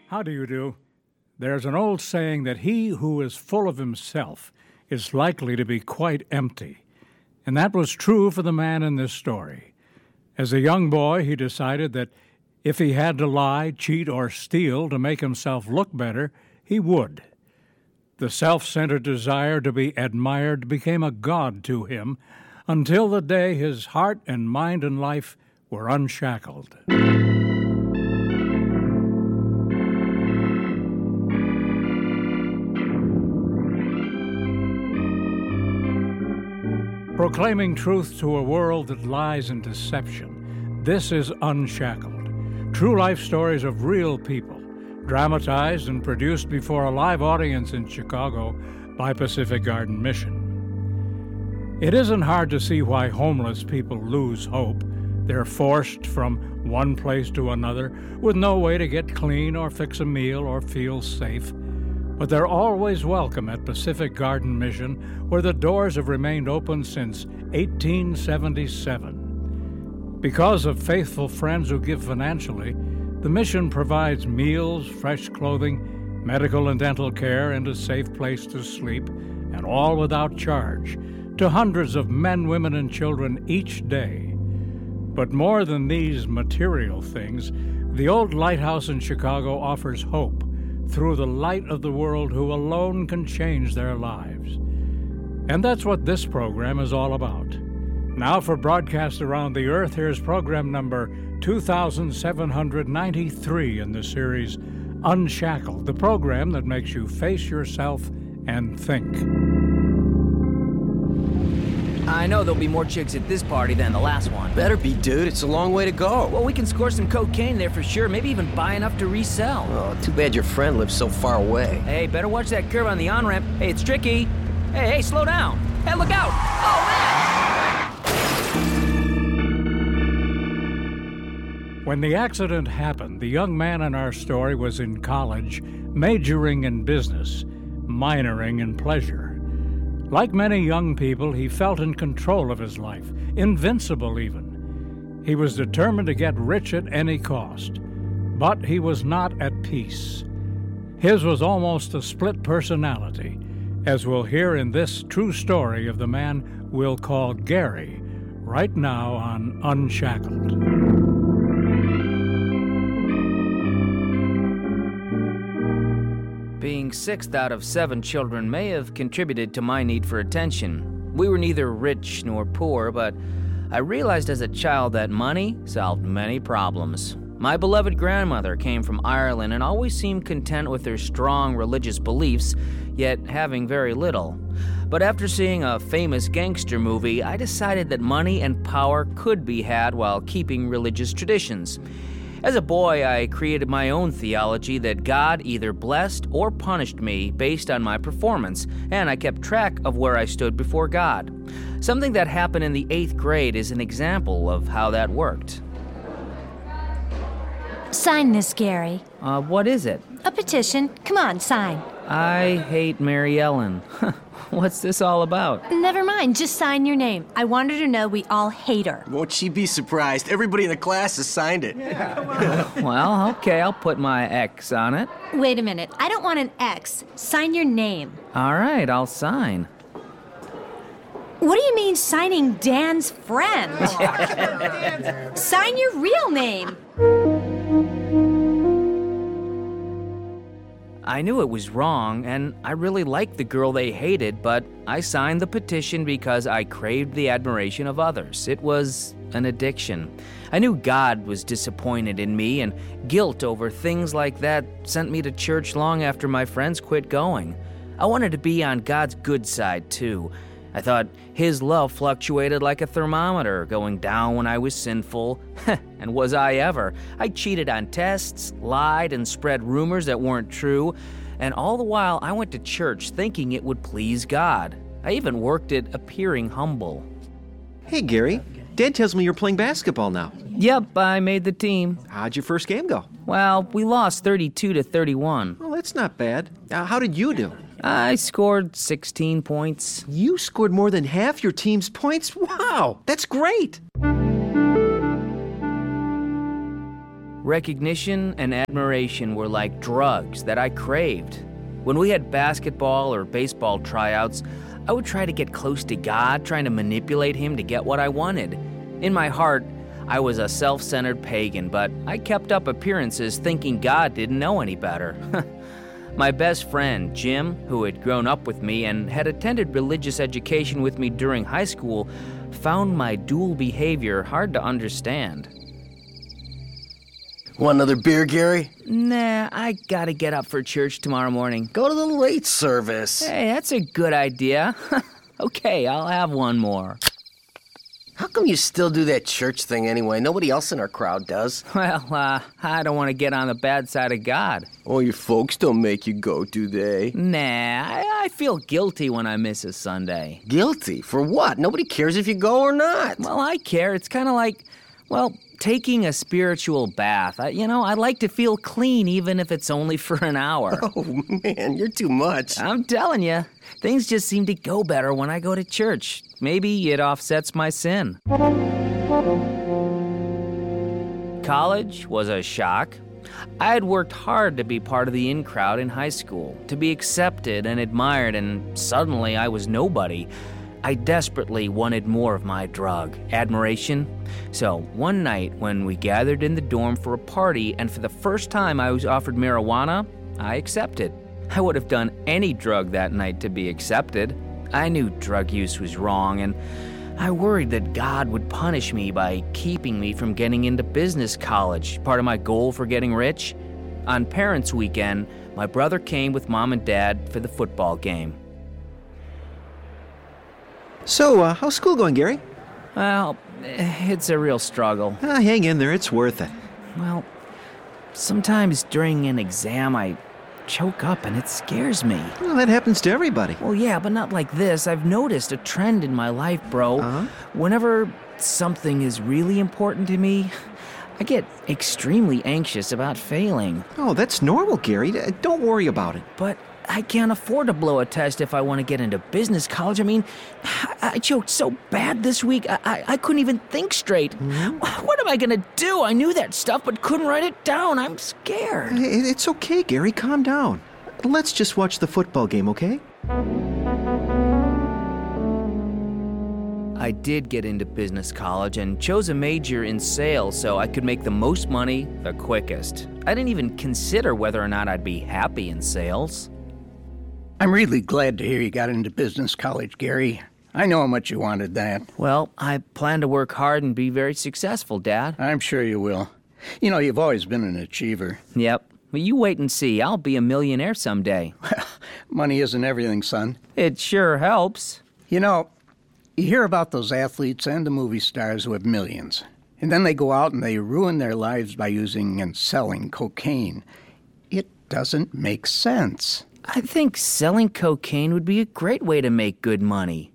How do you do? There's an old saying that he who is full of himself is likely to be quite empty. And that was true for the man in this story. As a young boy, he decided that if he had to lie, cheat, or steal to make himself look better, he would. The self-centered desire to be admired became a god to him until the day his heart and mind and life were unshackled. Proclaiming truth to a world that lies in deception, this is Unshackled. True life stories of real people, dramatized and produced before a live audience in Chicago by Pacific Garden Mission. It isn't hard to see why homeless people lose hope. They're forced from one place to another with no way to get clean or fix a meal or feel safe. But they're always welcome at Pacific Garden Mission, where the doors have remained open since 1877. Because of faithful friends who give financially, the mission provides meals, fresh clothing, medical and dental care, and a safe place to sleep, and all without charge, to hundreds of men, women, and children each day. But more than these material things, the old lighthouse in Chicago offers hope through the light of the world who alone can change their lives. And that's what this program is all about. Now for broadcast around the earth, here's program number 2793 in the series Unshackled, the program that makes you face yourself and think. I know there'll be more chicks at this party than the last one. Better be, dude. It's a long way to go. Well, we can score some cocaine there for sure. Maybe even buy enough to resell. Oh, too bad your friend lives so far away. Hey, better watch that curve on the on-ramp. Hey, it's tricky. Hey, slow down. Hey, look out. Oh, man! When the accident happened, the young man in our story was in college, majoring in business, minoring in pleasure. Like many young people, he felt in control of his life, invincible even. He was determined to get rich at any cost, but he was not at peace. His was almost a split personality, as we'll hear in this true story of the man we'll call Gary, right now on Unshackled. Being sixth out of 7 children may have contributed to my need for attention. We were neither rich nor poor, but I realized as a child that money solved many problems. My beloved grandmother came from Ireland and always seemed content with her strong religious beliefs, yet having very little. But after seeing a famous gangster movie, I decided that money and power could be had while keeping religious traditions. As a boy, I created my own theology that God either blessed or punished me based on my performance, and I kept track of where I stood before God. Something that happened in the 8th grade is an example of how that worked. Sign this, Gary. What is it? A petition. Come on, sign. I hate Mary Ellen. What's this all about? Never mind, just sign your name. I want her to know we all hate her. Won't she be surprised? Everybody in the class has signed it. Well, okay, I'll put my X on it. Wait a minute, I don't want an X. Sign your name. All right, I'll sign. What do you mean signing Dan's friend? Sign your real name. I knew it was wrong, and I really liked the girl they hated, but I signed the petition because I craved the admiration of others. It was an addiction. I knew God was disappointed in me, and guilt over things like that sent me to church long after my friends quit going. I wanted to be on God's good side, too. I thought His love fluctuated like a thermometer, going down when I was sinful. And was I ever? I cheated on tests, lied, and spread rumors that weren't true. And all the while, I went to church thinking it would please God. I even worked at appearing humble. Hey, Gary. Dad tells me you're playing basketball now. Yep, I made the team. How'd your first game go? Well, we lost 32-31. Oh, that's not bad. How did you do? I scored 16 points. You scored more than half your team's points? Wow, that's great. Recognition and admiration were like drugs that I craved. When we had basketball or baseball tryouts, I would try to get close to God, trying to manipulate him to get what I wanted. In my heart, I was a self-centered pagan, but I kept up appearances thinking God didn't know any better. My best friend, Jim, who had grown up with me and had attended religious education with me during high school, found my dual behavior hard to understand. Want another beer, Gary? Nah, I gotta get up for church tomorrow morning. Go to the late service. Hey, that's a good idea. Okay, I'll have one more. How come you still do that church thing anyway? Nobody else in our crowd does. Well, I don't want to get on the bad side of God. Oh, your folks don't make you go, do they? Nah, I feel guilty when I miss a Sunday. Guilty? For what? Nobody cares if you go or not. Well, I care. It's kind of like, well, taking a spiritual bath. I like to feel clean even if it's only for an hour. Oh, man, you're too much. I'm telling you, things just seem to go better when I go to church. Maybe it offsets my sin. College was a shock. I had worked hard to be part of the in crowd in high school, to be accepted and admired, and suddenly I was nobody. I desperately wanted more of my drug, admiration. So one night when we gathered in the dorm for a party and for the first time I was offered marijuana, I accepted. I would have done any drug that night to be accepted. I knew drug use was wrong, and I worried that God would punish me by keeping me from getting into business college, part of my goal for getting rich. On Parents' Weekend, my brother came with Mom and Dad for the football game. So, how's school going, Gary? Well, it's a real struggle. Hang in there, it's worth it. Well, sometimes during an exam I choke up and it scares me. Well, that happens to everybody. Well, yeah, but not like this. I've noticed a trend in my life, bro. Whenever something is really important to me, I get extremely anxious about failing. Oh, that's normal, Gary. Don't worry about it. But I can't afford to blow a test if I want to get into business college. I mean, I choked so bad this week, I couldn't even think straight. What am I going to do? I knew that stuff, but couldn't write it down. I'm scared. It's okay, Gary. Calm down. Let's just watch the football game, okay? I did get into business college and chose a major in sales so I could make the most money the quickest. I didn't even consider whether or not I'd be happy in sales. I'm really glad to hear you got into business college, Gary. I know how much you wanted that. Well, I plan to work hard and be very successful, Dad. I'm sure you will. You know, you've always been an achiever. Yep. Well, you wait and see. I'll be a millionaire someday. Well, money isn't everything, son. It sure helps. You know, you hear about those athletes and the movie stars who have millions. And then they go out and they ruin their lives by using and selling cocaine. It doesn't make sense. I think selling cocaine would be a great way to make good money.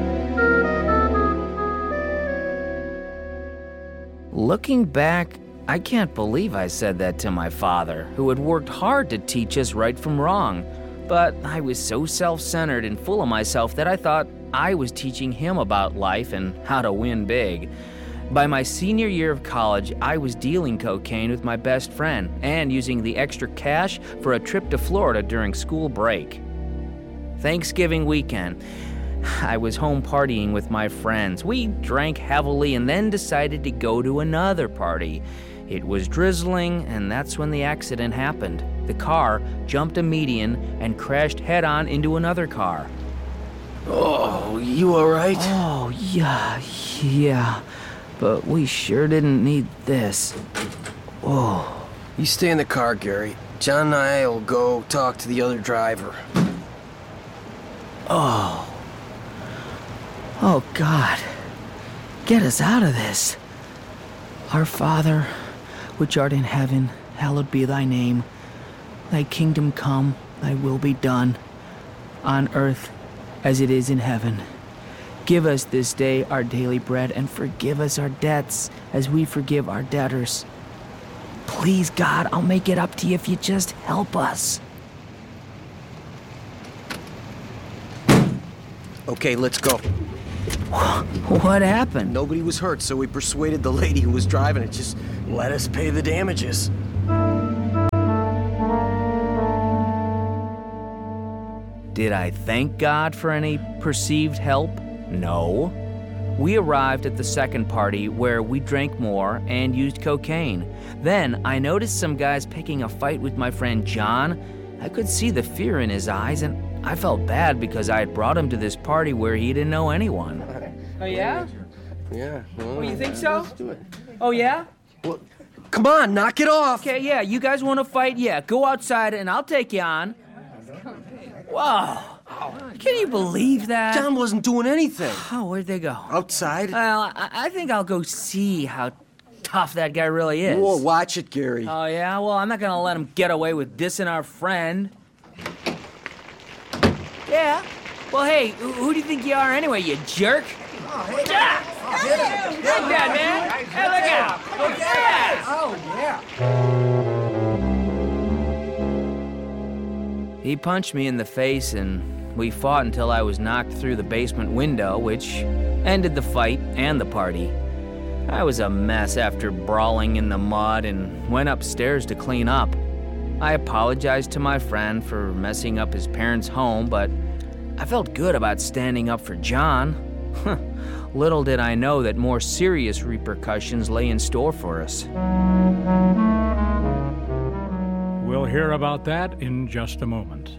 Looking back, I can't believe I said that to my father, who had worked hard to teach us right from wrong. But I was so self-centered and full of myself that I thought I was teaching him about life and how to win big. By my senior year of college, I was dealing cocaine with my best friend and using the extra cash for a trip to Florida during school break. Thanksgiving weekend, I was home partying with my friends. We drank heavily and then decided to go to another party. It was drizzling, and that's when the accident happened. The car jumped a median and crashed head-on into another car. Oh, you all right? Oh, yeah. But we sure didn't need this. Oh. You stay in the car, Gary. John and I will go talk to the other driver. Oh, God. Get us out of this. Our Father, which art in heaven, hallowed be thy name. Thy kingdom come, thy will be done, on earth as it is in heaven. Give us this day our daily bread, and forgive us our debts as we forgive our debtors. Please, God, I'll make it up to you if you just help us. Okay, let's go. What happened? Nobody was hurt, so we persuaded the lady who was driving it just let us pay the damages. Did I thank God for any perceived help? No. We arrived at the second party where we drank more and used cocaine. Then I noticed some guys picking a fight with my friend John. I could see the fear in his eyes, and I felt bad because I had brought him to this party where he didn't know anyone. Oh, yeah? Yeah. Well, Oh, you think so? Let's do it. Oh, yeah? Well, come on, knock it off. Okay, yeah, you guys want to fight? Yeah, go outside and I'll take you on. Whoa. Can you believe that? John wasn't doing anything. Oh, where'd they go? Outside. Well, I think I'll go see how tough that guy really is. Whoa, watch it, Gary. Oh, yeah? Well, I'm not gonna let him get away with dissing our friend. Yeah? Well, hey, who do you think you are anyway, you jerk? Yeah! Take that, man! Hey, look out! He punched me in the face, and we fought until I was knocked through the basement window, which ended the fight and the party. I was a mess after brawling in the mud and went upstairs to clean up. I apologized to my friend for messing up his parents' home, but I felt good about standing up for John. Little did I know that more serious repercussions lay in store for us. We'll hear about that in just a moment.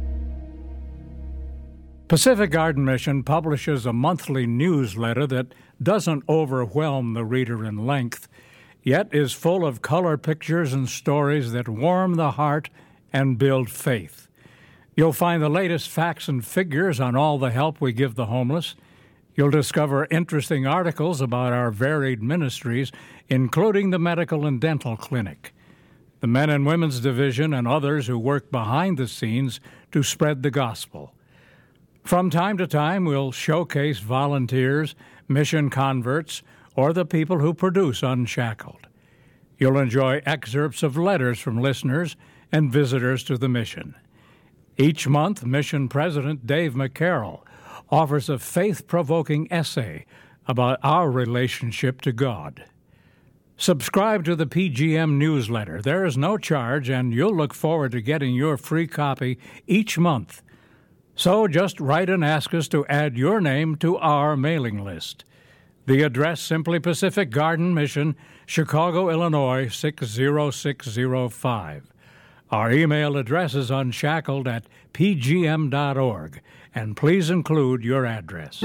Pacific Garden Mission publishes a monthly newsletter that doesn't overwhelm the reader in length, yet is full of color pictures and stories that warm the heart and build faith. You'll find the latest facts and figures on all the help we give the homeless. You'll discover interesting articles about our varied ministries, including the medical and dental clinic, the men and women's division, and others who work behind the scenes to spread the gospel. From time to time, we'll showcase volunteers, mission converts, or the people who produce Unshackled. You'll enjoy excerpts of letters from listeners and visitors to the mission. Each month, Mission President Dave McCarroll offers a faith-provoking essay about our relationship to God. Subscribe to the PGM newsletter. There is no charge, and you'll look forward to getting your free copy each month. So just write and ask us to add your name to our mailing list. The address, simply Pacific Garden Mission, Chicago, Illinois, 60605. Our email address is unshackled@pgm.org, and please include your address.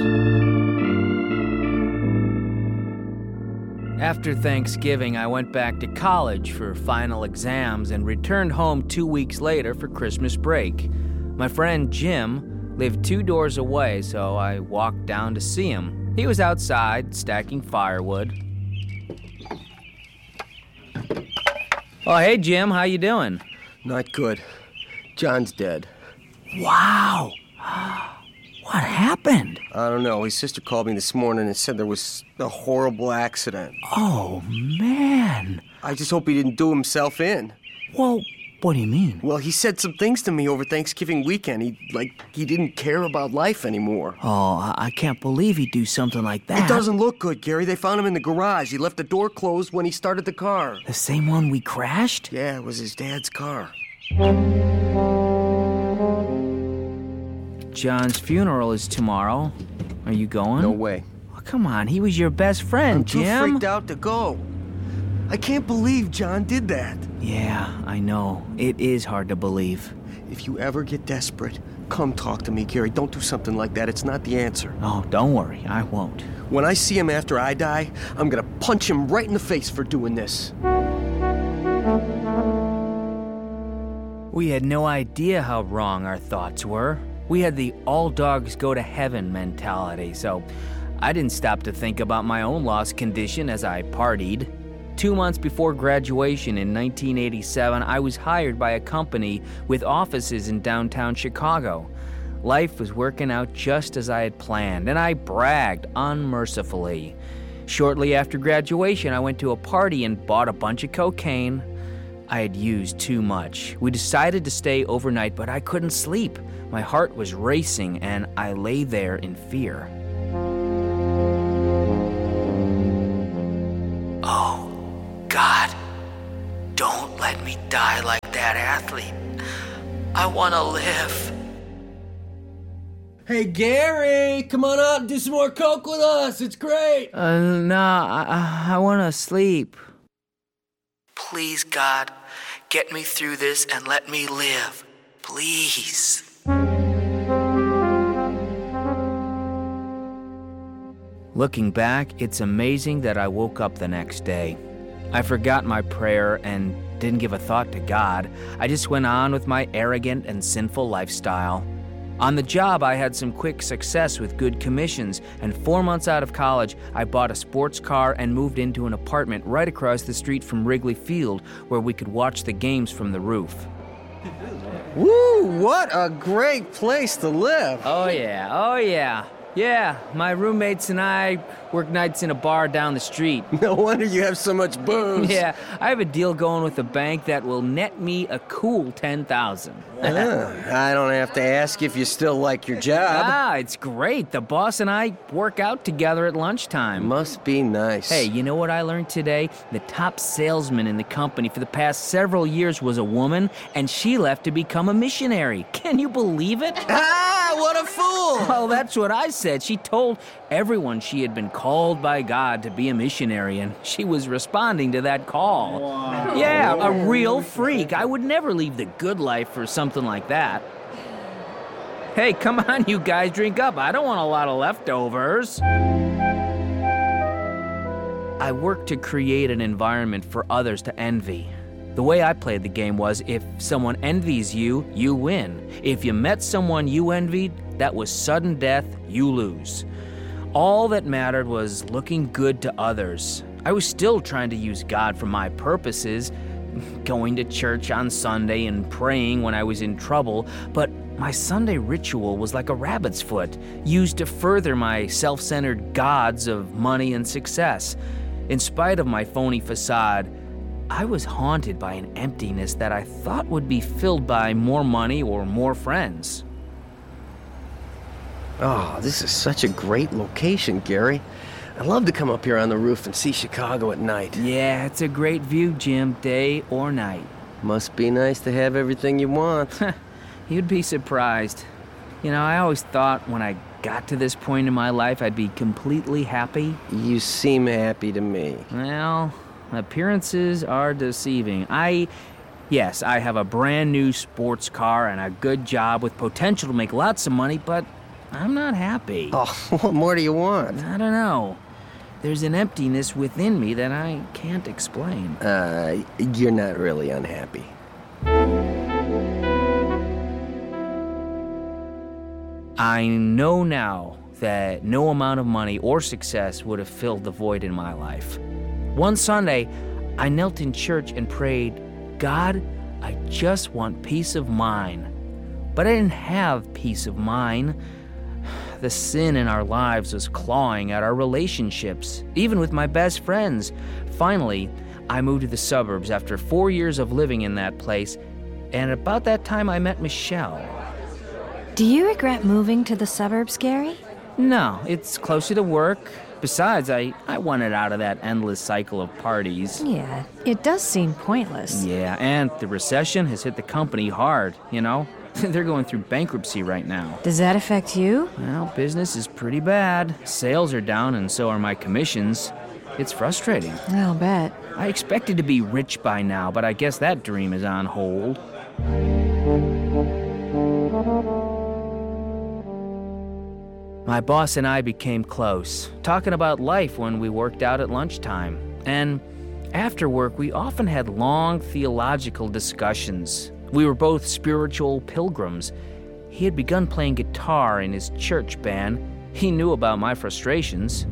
After Thanksgiving, I went back to college for final exams and returned home 2 weeks later for Christmas break. My friend Jim lived 2 doors away, so I walked down to see him. He was outside stacking firewood. Oh, hey, Jim, how you doing? Not good. John's dead. Wow. What happened? I don't know. His sister called me this morning and said there was a horrible accident. Oh, man. I just hope he didn't do himself in. Well, what do you mean? Well, he said some things to me over Thanksgiving weekend. He didn't care about life anymore. Oh, I can't believe he'd do something like that. It doesn't look good, Gary. They found him in the garage. He left the door closed when he started the car. The same one we crashed? Yeah, it was his dad's car. John's funeral is tomorrow. Are you going? No way. Oh, come on, he was your best friend, I'm too Jim. freaked out to go. I can't believe John did that. Yeah, I know. It is hard to believe. If you ever get desperate, come talk to me, Gary. Don't do something like that. It's not the answer. Oh, don't worry. I won't. When I see him after I die, I'm gonna punch him right in the face for doing this. We had no idea how wrong our thoughts were. We had the all dogs go to heaven mentality, so I didn't stop to think about my own lost condition as I partied. 2 months before graduation in 1987, I was hired by a company with offices in downtown Chicago. Life was working out just as I had planned, and I bragged unmercifully. Shortly after graduation, I went to a party and bought a bunch of cocaine. I had used too much. We decided to stay overnight, but I couldn't sleep. My heart was racing, and I lay there in fear. like that athlete. I want to live. Hey, Gary, come on out and do some more coke with us. It's great. I want to sleep. Please, God, get me through this and let me live. Please. Looking back, it's amazing that I woke up the next day. I forgot my prayer and didn't give a thought to God. I just went on with my arrogant and sinful lifestyle. On the job, I had some quick success with good commissions, and 4 months out of college, I bought a sports car and moved into an apartment right across the street from Wrigley Field, where we could watch the games from the roof. Woo, what a great place to live. Oh yeah. Yeah, my roommates and I work nights in a bar down the street. No wonder you have so much booze. Yeah, I have a deal going with a bank that will net me a cool $10,000. I don't have to ask if you still like your job. It's great. The boss and I work out together at lunchtime. Must be nice. Hey, you know what I learned today? The top salesman in the company for the past several years was a woman, and she left to become a missionary. Can you believe it? What a fool! Well, that's what I said. She told everyone she had been called by God to be a missionary, and she was responding to that call. Wow. Yeah, a real freak. I would never leave the good life for something like that. Hey, come on, you guys, drink up. I don't want a lot of leftovers. I worked to create an environment for others to envy. The way I played the game was, if someone envies you, you win. If you met someone you envied, that was sudden death, you lose. All that mattered was looking good to others. I was still trying to use God for my purposes, going to church on Sunday and praying when I was in trouble, but my Sunday ritual was like a rabbit's foot, used to further my self-centered gods of money and success. In spite of my phony facade, I was haunted by an emptiness that I thought would be filled by more money or more friends. Oh, this is such a great location, Gary. I'd love to come up here on the roof and see Chicago at night. Yeah, it's a great view, Jim, day or night. Must be nice to have everything you want. You'd be surprised. You know, I always thought when I got to this point in my life, I'd be completely happy. You seem happy to me. Well, appearances are deceiving. Yes, I have a brand new sports car and a good job with potential to make lots of money, but I'm not happy. Oh, what more do you want? I don't know. There's an emptiness within me that I can't explain. You're not really unhappy. I know now that no amount of money or success would have filled the void in my life. One Sunday, I knelt in church and prayed, God, I just want peace of mind. But I didn't have peace of mind. The sin in our lives was clawing at our relationships, even with my best friends. Finally, I moved to the suburbs after 4 years of living in that place, and about that time I met Michelle. Do you regret moving to the suburbs, Gary? No, it's closer to work. Besides, I wanted out of that endless cycle of parties. Yeah, it does seem pointless. Yeah, and the recession has hit the company hard, you know? They're going through bankruptcy right now. Does that affect you? Well, business is pretty bad. Sales are down and so are my commissions. It's frustrating. I'll bet. I expected to be rich by now, but I guess that dream is on hold. My boss and I became close, talking about life when we worked out at lunchtime. And after work, we often had long theological discussions. We were both spiritual pilgrims. He had begun playing guitar in his church band. He knew about my frustrations.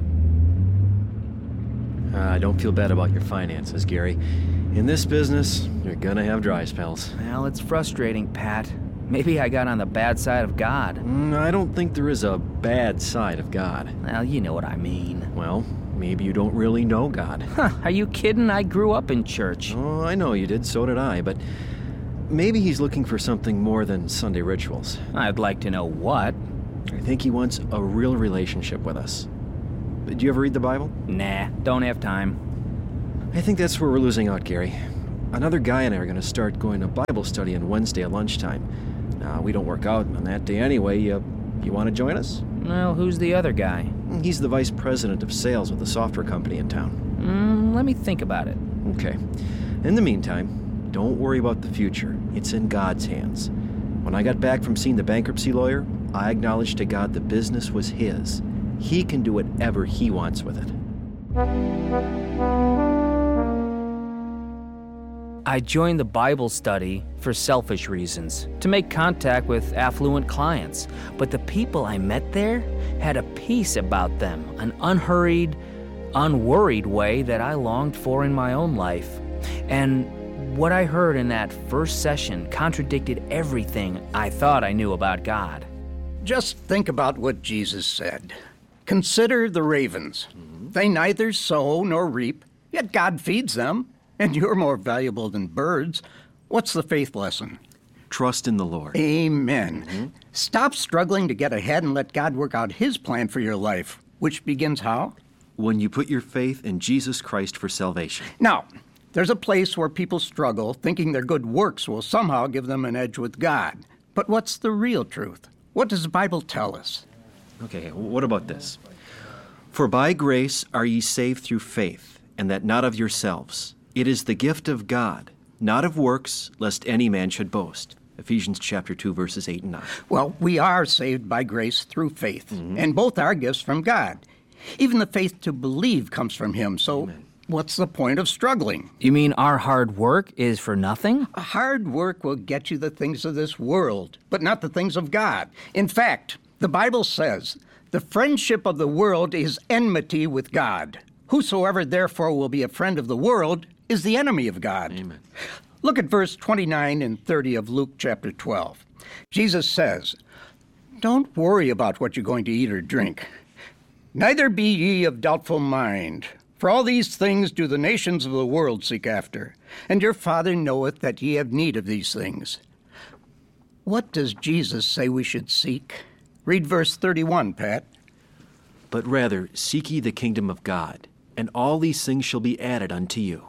Don't feel bad about your finances, Gary. In this business, you're gonna have dry spells. Well, it's frustrating, Pat. Maybe I got on the bad side of God. I don't think there is a bad side of God. Well, you know what I mean. Well, maybe you don't really know God. Are you kidding? I grew up in church. Oh, I know you did, so did I, but maybe he's looking for something more than Sunday rituals. I'd like to know what. I think he wants a real relationship with us. Do you ever read the Bible? Nah, don't have time. I think that's where we're losing out, Gary. Another guy and I are going to start going to Bible study on Wednesday at lunchtime. We don't work out on that day anyway. You want to join us? Well, who's the other guy? He's the vice president of sales with a software company in town. Let me think about it. Okay. In the meantime, don't worry about the future. It's in God's hands. When I got back from seeing the bankruptcy lawyer, I acknowledged to God the business was his. He can do whatever he wants with it. I joined the Bible study for selfish reasons, to make contact with affluent clients. But the people I met there had a peace about them, an unhurried, unworried way that I longed for in my own life. And what I heard in that first session contradicted everything I thought I knew about God. Just think about what Jesus said. Consider the ravens. They neither sow nor reap, yet God feeds them. And you're more valuable than birds. What's the faith lesson? Trust in the Lord. Amen. Stop struggling to get ahead and let God work out His plan for your life, which begins how? When you put your faith in Jesus Christ for salvation. Now, there's a place where people struggle, thinking their good works will somehow give them an edge with God. But what's the real truth? What does the Bible tell us? Okay, what about this? For by grace are ye saved through faith, and that not of yourselves. It is the gift of God, not of works, lest any man should boast. Ephesians chapter 2, verses 8 and 9. Well, we are saved by grace through faith, and both are gifts from God. Even the faith to believe comes from Him, so what's the point of struggling? You mean our hard work is for nothing? Hard work will get you the things of this world, but not the things of God. In fact, the Bible says, the friendship of the world is enmity with God. Whosoever therefore will be a friend of the world is the enemy of God. Amen. Look at verse 29 and 30 of Luke chapter 12. Jesus says, don't worry about what you're going to eat or drink. Neither be ye of doubtful mind. For all these things do the nations of the world seek after, and your Father knoweth that ye have need of these things. What does Jesus say we should seek? Read verse 31, Pat. But rather, seek ye the kingdom of God, and all these things shall be added unto you.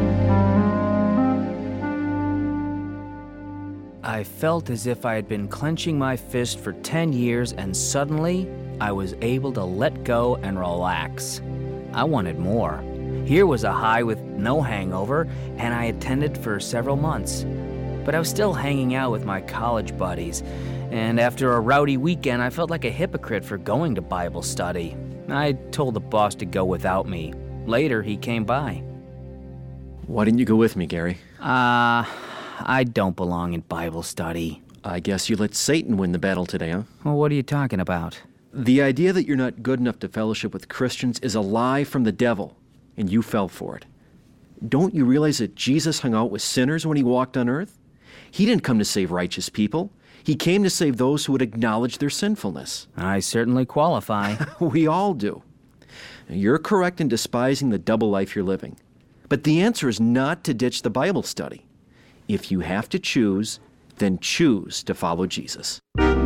I felt as if I had been clenching my fist for 10 years, and suddenly I was able to let go and relax. I wanted more. Here was a high with no hangover, and I attended for several months. But I was still hanging out with my college buddies, and after a rowdy weekend, I felt like a hypocrite for going to Bible study. I told the boss to go without me. Later, he came by. Why didn't you go with me, Gary? I don't belong in Bible study. I guess you let Satan win the battle today, huh? Well, what are you talking about? The idea that you're not good enough to fellowship with Christians is a lie from the devil, and you fell for it. Don't you realize that Jesus hung out with sinners when he walked on earth? He didn't come to save righteous people. He came to save those who would acknowledge their sinfulness. I certainly qualify. We all do. You're correct in despising the double life you're living. But the answer is not to ditch the Bible study. If you have to choose, then choose to follow Jesus.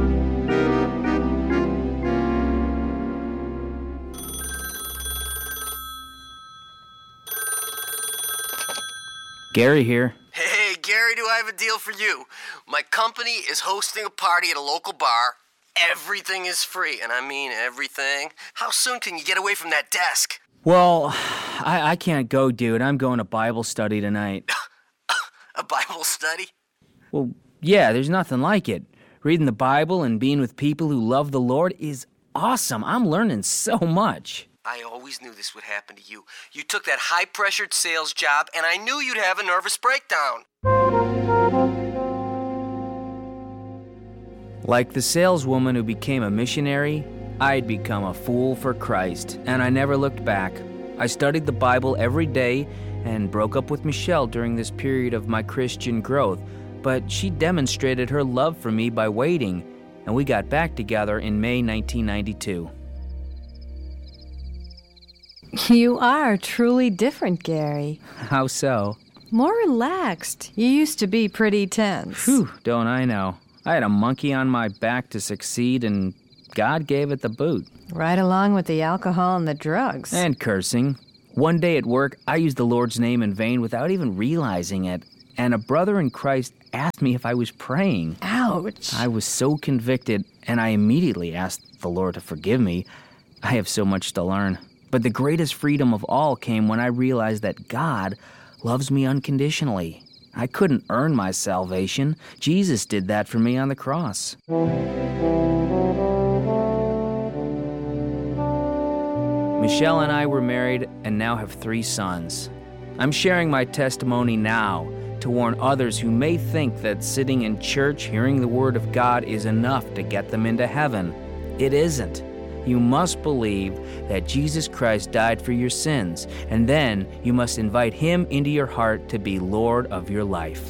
Gary here. Hey, Gary, do I have a deal for you? My company is hosting a party at a local bar. Everything is free, and I mean everything. How soon can you get away from that desk? Well, I can't go, dude. I'm going to Bible study tonight. A Bible study? Well, yeah, there's nothing like it. Reading the Bible and being with people who love the Lord is awesome. I'm learning so much. I always knew this would happen to you. You took that high-pressured sales job, and I knew you'd have a nervous breakdown. Like the saleswoman who became a missionary, I'd become a fool for Christ, and I never looked back. I studied the Bible every day and broke up with Michelle during this period of my Christian growth, but she demonstrated her love for me by waiting, and we got back together in May 1992. You are truly different, Gary. How so? More relaxed. You used to be pretty tense. Whew, don't I know. I had a monkey on my back to succeed, and God gave it the boot. Right along with the alcohol and the drugs. And cursing. One day at work, I used the Lord's name in vain without even realizing it, and a brother in Christ asked me if I was praying. Ouch. I was so convicted, and I immediately asked the Lord to forgive me. I have so much to learn. But the greatest freedom of all came when I realized that God loves me unconditionally. I couldn't earn my salvation. Jesus did that for me on the cross. Michelle and I were married and now have 3 sons. I'm sharing my testimony now to warn others who may think that sitting in church hearing the Word of God is enough to get them into heaven. It isn't. You must believe that Jesus Christ died for your sins, and then you must invite Him into your heart to be Lord of your life.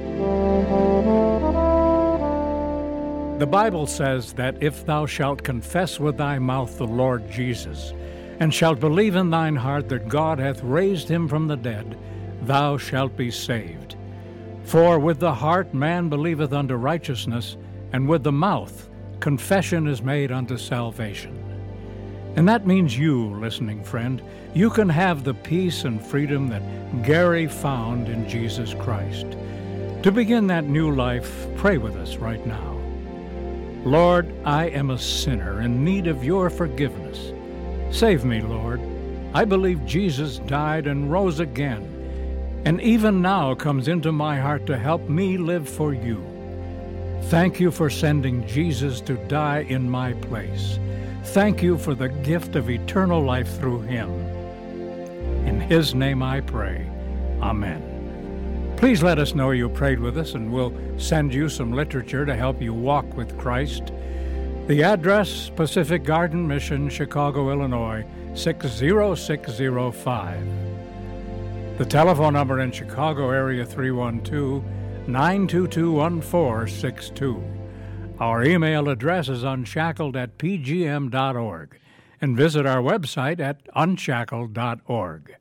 The Bible says that if thou shalt confess with thy mouth the Lord Jesus, and shalt believe in thine heart that God hath raised him from the dead, thou shalt be saved. For with the heart man believeth unto righteousness, and with the mouth confession is made unto salvation. And that means you, listening friend, you can have the peace and freedom that Gary found in Jesus Christ. To begin that new life, pray with us right now. Lord, I am a sinner in need of your forgiveness. Save me, Lord. I believe Jesus died and rose again, and even now comes into my heart to help me live for you. Thank you for sending Jesus to die in my place. Thank you for the gift of eternal life through him. In his name I pray. Amen. Please let us know you prayed with us, and we'll send you some literature to help you walk with Christ. The address, Pacific Garden Mission, Chicago, Illinois, 60605. The telephone number in Chicago area, 312-922-1462. Our email address is unshackled@pgm.org, and visit our website at unshackled.org.